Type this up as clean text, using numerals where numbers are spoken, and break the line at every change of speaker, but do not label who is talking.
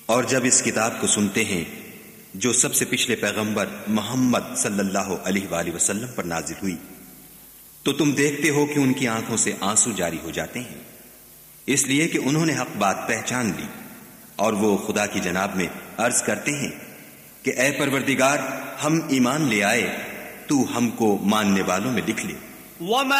और जब इस किताब को सुनते हैं जो सबसे पिछले पैगंबर मोहम्मद सल्लल्लाहु अलैहि वसल्लम पर नाजिल हुई, तो तुम देखते हो कि उनकी आंखों से आंसू जारी हो जाते हैं, इसलिए कि उन्होंने हक बात पहचान ली। और वो खुदा की जनाब में अर्ज करते हैं कि ऐ परवरदिगार, हम ईमान ले आए, तू हमको मानने वालों में लिख ले।